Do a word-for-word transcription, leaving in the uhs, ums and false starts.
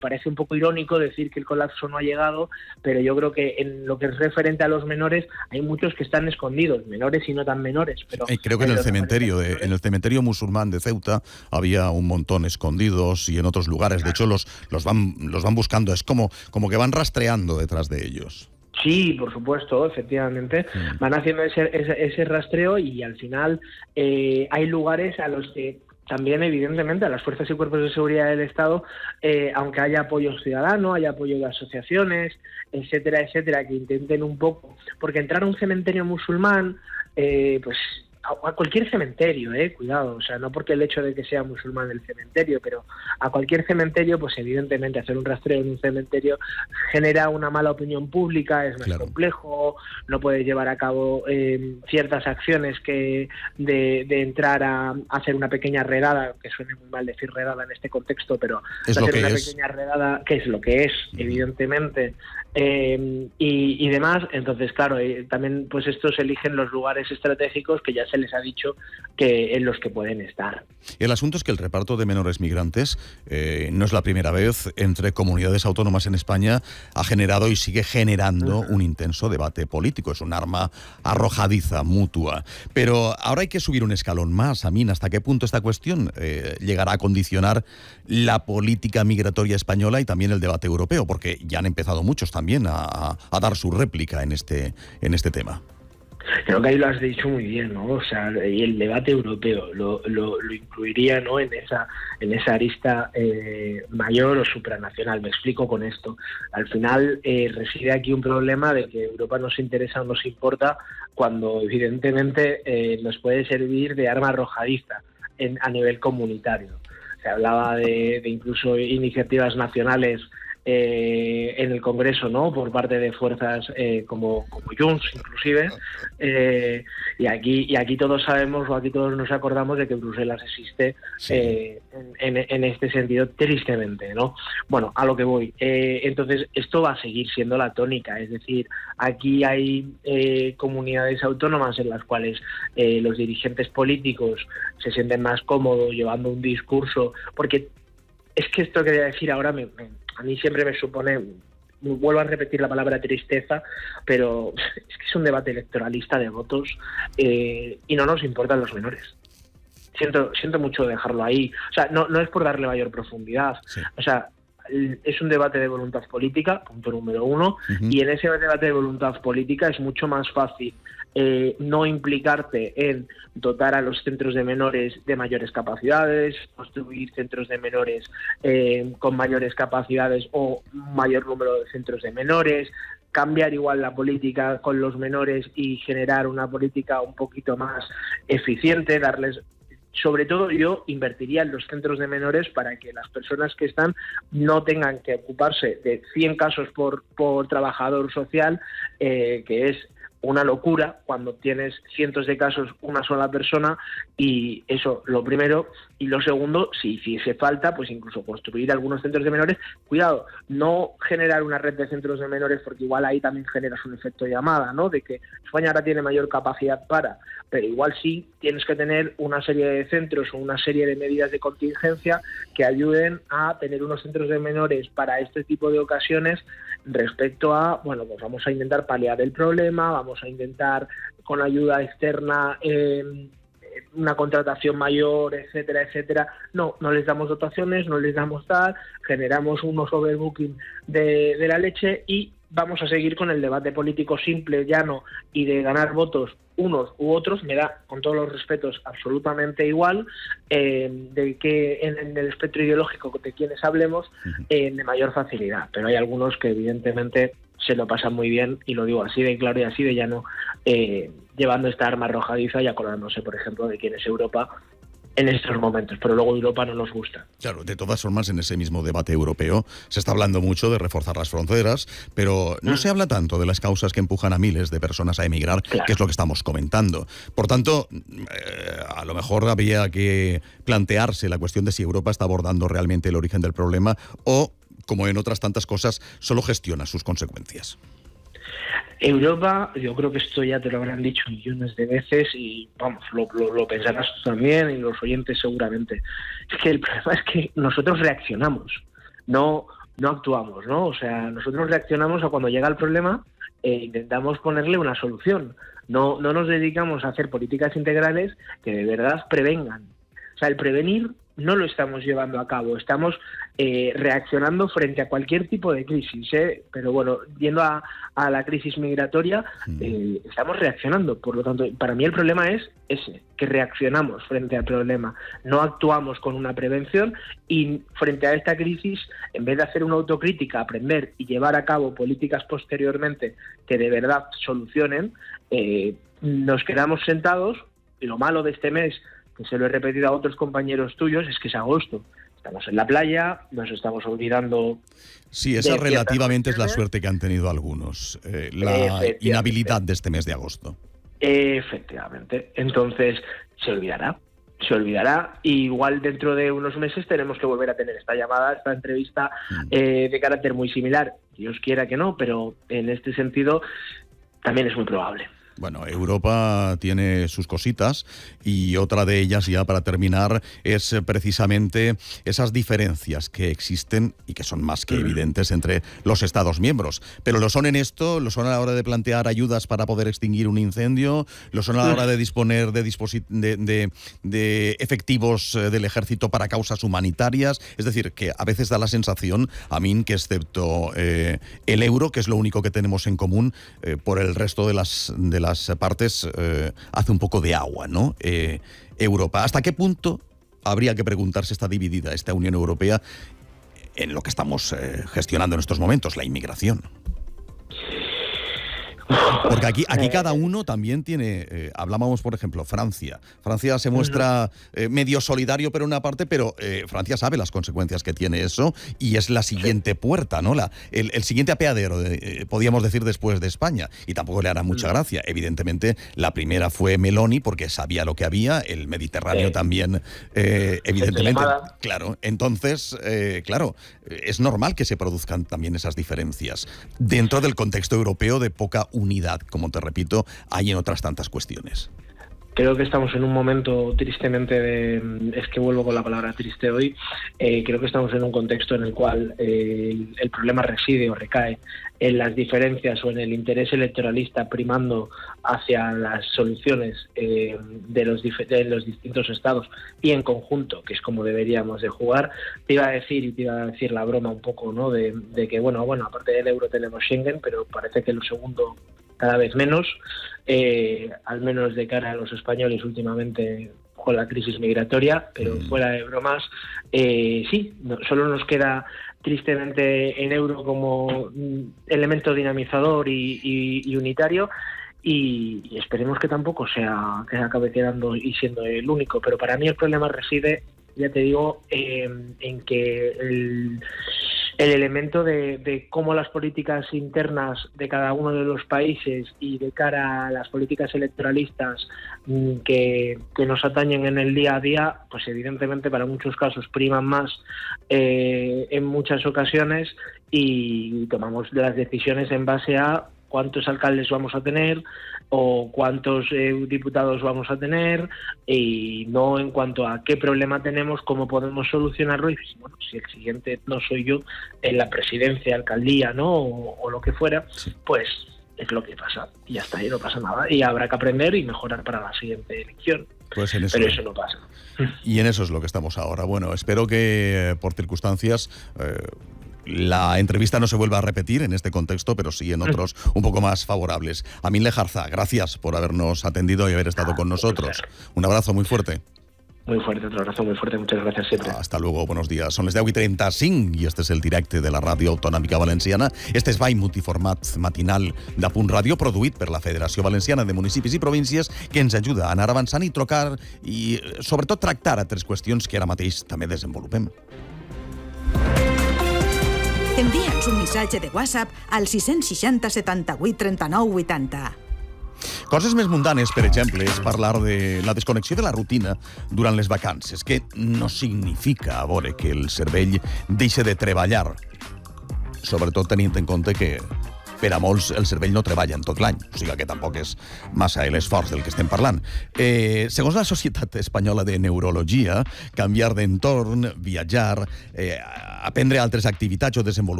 parece un poco irónico decir que el colapso no ha llegado, pero yo creo que en lo que es referente a los menores hay muchos que están escondidos, menores y no tan menores. Pero eh, creo que en el cementerio de, en el cementerio musulmán de Ceuta había un montón escondidos y en otros lugares. De hecho, los los van los van buscando. Es como como que van rastreando detrás de ellos. Sí, por supuesto, efectivamente. Sí. Van haciendo ese, ese, ese rastreo y al final eh, hay lugares a los que también, evidentemente, a las fuerzas y cuerpos de seguridad del Estado, eh, aunque haya apoyo ciudadano, haya apoyo de asociaciones, etcétera, etcétera, que intenten un poco... Porque entrar a un cementerio musulmán, eh, pues... a cualquier cementerio, eh, cuidado, o sea, no porque el hecho de que sea musulmán el cementerio, pero a cualquier cementerio, pues evidentemente hacer un rastreo en un cementerio genera una mala opinión pública, es más claro. complejo, no puedes llevar a cabo eh, ciertas acciones que de, de entrar a, a hacer una pequeña redada, que suene muy mal decir redada en este contexto, pero es hacer lo que una es. pequeña redada, que es lo que es, uh-huh. evidentemente, eh, y, y demás. Entonces, claro, eh, también pues estos eligen los lugares estratégicos que ya se les ha dicho que en los que pueden estar. El asunto es que el reparto de menores migrantes eh, no es la primera vez entre comunidades autónomas en España, ha generado y sigue generando uh-huh. un intenso debate político. Es un arma arrojadiza, mutua. Pero ahora hay que subir un escalón más, Amin. ¿Hasta qué punto esta cuestión eh, llegará a condicionar la política migratoria española y también el debate europeo? Porque ya han empezado muchos también a, a dar su réplica en este, en este tema. Creo que ahí lo has dicho muy bien, ¿no? O sea, y el debate europeo lo, lo, lo incluiría, ¿no?, en esa en esa arista eh, mayor o supranacional. Me explico con esto. Al final eh, reside aquí un problema de que Europa nos interesa o nos importa cuando evidentemente eh, nos puede servir de arma arrojadiza en, a nivel comunitario. Se hablaba de, de incluso iniciativas nacionales Eh, en el Congreso, ¿no?, por parte de fuerzas eh, como, como Junts, inclusive, eh, y aquí y aquí todos sabemos, o aquí todos nos acordamos de que Bruselas existe sí. eh, en, en, en este sentido, tristemente, ¿no? Bueno, a lo que voy. Eh, entonces, esto va a seguir siendo la tónica, es decir, aquí hay eh, comunidades autónomas en las cuales eh, los dirigentes políticos se sienten más cómodos llevando un discurso, porque es que esto que voy a decir ahora me, me a mí siempre me supone, vuelvo a repetir la palabra tristeza, pero es que es un debate electoralista de votos eh, y no nos importan los menores. Siento siento mucho dejarlo ahí. O sea, no, no es por darle mayor profundidad. Sí. O sea, es un debate de voluntad política, punto número uno, uh-huh. y en ese debate de voluntad política es mucho más fácil eh, no implicarte en dotar a los centros de menores de mayores capacidades, construir centros de menores eh, con mayores capacidades o mayor número de centros de menores, cambiar igual la política con los menores y generar una política un poquito más eficiente, darles... Sobre todo yo invertiría en los centros de menores para que las personas que están no tengan que ocuparse de cien casos por, por trabajador social, eh, que es una locura cuando tienes cientos de casos una sola persona, y eso lo primero. Y lo segundo, si hiciese falta, pues incluso construir algunos centros de menores. Cuidado, no generar una red de centros de menores, porque igual ahí también generas un efecto llamada, ¿no?, de que España ahora tiene mayor capacidad para, pero igual sí tienes que tener una serie de centros o una serie de medidas de contingencia que ayuden a tener unos centros de menores para este tipo de ocasiones, respecto a, bueno, pues vamos a intentar paliar el problema, vamos a intentar con ayuda externa eh, una contratación mayor, etcétera, etcétera. No, no les damos dotaciones, no les damos tal, generamos unos overbooking de, de la leche y vamos a seguir con el debate político simple, llano y de ganar votos unos u otros. Me da, con todos los respetos, absolutamente igual eh, de que en, en el espectro ideológico de quienes hablemos, eh, de mayor facilidad. Pero hay algunos que evidentemente se lo pasan muy bien, y lo digo así de claro y así de llano, eh, llevando esta arma arrojadiza y acordándose, por ejemplo, de quién es Europa en estos momentos, pero luego Europa no nos gusta. Claro, de todas formas, en ese mismo debate europeo se está hablando mucho de reforzar las fronteras, pero no mm. se habla tanto de las causas que empujan a miles de personas a emigrar, claro. que es lo que estamos comentando. Por tanto, eh, a lo mejor había que plantearse la cuestión de si Europa está abordando realmente el origen del problema o, como en otras tantas cosas, solo gestiona sus consecuencias. Europa, yo creo que esto ya te lo habrán dicho millones de veces y vamos, lo, lo, lo pensarás tú también y los oyentes seguramente. Es que el problema es que nosotros reaccionamos, no no actuamos, ¿no? O sea, nosotros reaccionamos a cuando llega el problema e intentamos ponerle una solución. No, no nos dedicamos a hacer políticas integrales que de verdad prevengan. O sea, el prevenir no lo estamos llevando a cabo, estamos eh, reaccionando frente a cualquier tipo de crisis, ¿eh? Pero bueno, yendo a, a la crisis migratoria, eh, estamos reaccionando. Por lo tanto, para mí el problema es ese, que reaccionamos frente al problema, no actuamos con una prevención, y frente a esta crisis, en vez de hacer una autocrítica, aprender y llevar a cabo políticas posteriormente que de verdad solucionen, eh, nos quedamos sentados. Y lo malo de este mes, que se lo he repetido a otros compañeros tuyos, es que es agosto. Estamos en la playa, nos estamos olvidando... Sí, esa relativamente es la suerte que han tenido algunos, eh, la inhabilidad de este mes de agosto. Efectivamente. Entonces, se olvidará. Se olvidará, y igual dentro de unos meses tenemos que volver a tener esta llamada, esta entrevista mm. eh, de carácter muy similar. Dios quiera que no, pero en este sentido también es muy probable. Bueno, Europa tiene sus cositas, y otra de ellas, ya para terminar, es precisamente esas diferencias que existen y que son más que evidentes entre los Estados miembros. Pero lo son en esto, lo son a la hora de plantear ayudas para poder extinguir un incendio, lo son a la hora de disponer de, disposi- de, de, de efectivos del ejército para causas humanitarias. Es decir, que a veces da la sensación, a mí, que excepto eh, el euro, que es lo único que tenemos en común, eh, por el resto de las... De las partes eh, hace un poco de agua, ¿no? Eh, Europa, ¿hasta qué punto habría que preguntarse, está dividida esta Unión Europea en lo que estamos eh, gestionando en estos momentos, la inmigración? Porque aquí, aquí cada uno también tiene, eh, hablábamos por ejemplo, Francia. Francia se muestra eh, medio solidario por una parte, pero eh, Francia sabe las consecuencias que tiene eso, y es la siguiente puerta, ¿no? La, el, el siguiente apeadero, de, eh, podríamos decir, después de España, y tampoco le hará mucha gracia. Evidentemente, la primera fue Meloni, porque sabía lo que había, el Mediterráneo sí. también, eh, evidentemente. Claro, entonces, eh, claro, es normal que se produzcan también esas diferencias dentro del contexto europeo de poca unidad, como te repito, hay en otras tantas cuestiones. Creo que estamos en un momento, tristemente, de, es que vuelvo con la palabra triste hoy, eh, creo que estamos en un contexto en el cual eh, el, el problema reside o recae en las diferencias o en el interés electoralista primando hacia las soluciones eh, de, los dif- de los distintos estados y en conjunto, que es como deberíamos de jugar. Te iba a decir, y te iba a decir la broma un poco, ¿no? De, de que, bueno, bueno, aparte del euro tenemos Schengen, pero parece que lo segundo cada vez menos, eh, al menos de cara a los españoles últimamente con la crisis migratoria, pero mm. fuera de bromas, eh, sí, no, solo nos queda tristemente el euro como elemento dinamizador y, y, y unitario, y, y esperemos que tampoco sea que acabe quedando y siendo el único. Pero para mí el problema reside, ya te digo, eh, en que el, el elemento de, de cómo las políticas internas de cada uno de los países y de cara a las políticas electoralistas mm, que, que nos atañen en el día a día, pues evidentemente para muchos casos priman más eh, en muchas ocasiones, y tomamos las decisiones en base a cuántos alcaldes vamos a tener o cuántos eh, diputados vamos a tener, y no en cuanto a qué problema tenemos, cómo podemos solucionarlo, y bueno, si el siguiente no soy yo en la presidencia, alcaldía, ¿no? o, o lo que fuera, sí. pues es lo que pasa, y hasta ahí no pasa nada, y habrá que aprender y mejorar para la siguiente elección. Pues en eso, pero eso no pasa. Y en eso es lo que estamos ahora. Bueno, espero que por circunstancias eh, la entrevista no se vuelva a repetir en este contexto, pero sí en otros un poco más favorables. Amin Lejarza, gracias por habernos atendido y haber estado con nosotros. Un abrazo muy fuerte. Muy fuerte, otro abrazo muy fuerte, muchas gracias siempre. Hasta luego, buenos días. Son les deu i trenta-cinc i este és el directe de la Ràdio Autonòmica Valenciana. Este espai multiformat matinal de Punt Ràdio, produït per la Federació Valenciana de Municipis i Províncies, que ens ajuda a anar avançant i trocar i, sobretot, tractar a tres qüestions que ara mateix també desenvolupem. Envia'ns un missatge de WhatsApp al sis seixanta setanta-vuit trenta-nou vuitanta. Coses més mundanes, per exemple, és parlar de la desconnexió de la rutina durant les vacances, que no significa, a veure, que el cervell deixa de treballar, sobretot tenint en compte que per a molts el cervell no treballa en tot l'any, o sigui que tampoc és massa l'esforç del que estem parlant. Eh, segons la Societat Espanyola de Neurologia, canviar d'entorn, viatjar, eh, aprendre altres activitats o desenvolupar